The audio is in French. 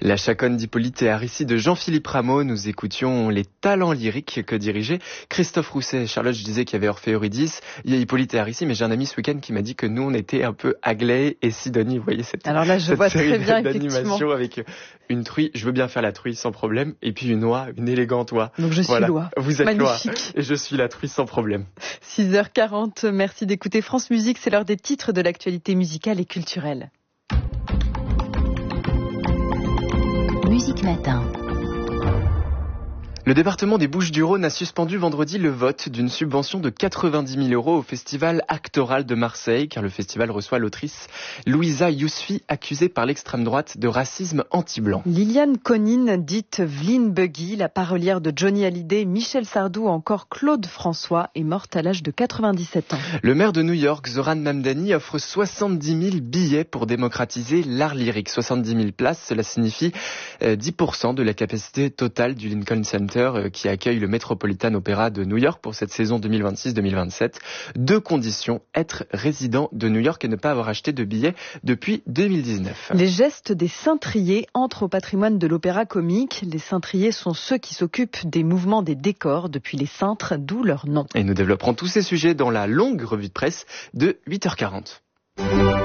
La chaconne d'Hippolyte et Aricie de Jean-Philippe Rameau. Nous écoutions les talents lyriques que dirigeaient Christophe Rousset. Charlotte, je disais qu'il y avait Orphée Eurydice, il y a Hippolyte et Aricie, mais j'ai un ami ce week-end qui m'a dit que nous, on était un peu Aglaé et Sidonie. Vous voyez cette, alors là, je cette vois série très bien, d'animation avec une truie. Je veux bien faire la truie sans problème. Et puis une oie, une élégante oie. Donc je suis l'oie. Vous êtes magnifique. l'oie. Et je suis la truie sans problème. 6h40, merci d'écouter France Musique. C'est l'heure des titres de l'actualité musicale et culturelle. Musique Matin. Le département des Bouches-du-Rhône a suspendu vendredi le vote d'une subvention de 90 000 € au festival Actoral de Marseille, car le festival reçoit l'autrice Louisa Yousfi, accusée par l'extrême droite de racisme anti-blanc. Liliane Conine, dite Vline Buggy, la parolière de Johnny Hallyday, Michel Sardou ou encore Claude François, est morte à l'âge de 97 ans. Le maire de New York, Zoran Mamdani, offre 70 000 billets pour démocratiser l'art lyrique. 70 000 places, cela signifie 10% de la capacité totale du Lincoln Center, qui accueille le Metropolitan Opera de New York pour cette saison 2026-2027. Deux conditions: être résident de New York et ne pas avoir acheté de billets depuis 2019. Les gestes des cintriers entrent au patrimoine de l'opéra comique. Les cintriers sont ceux qui s'occupent des mouvements des décors depuis les cintres, d'où leur nom. Et nous développerons tous ces sujets dans la longue revue de presse de 8h40.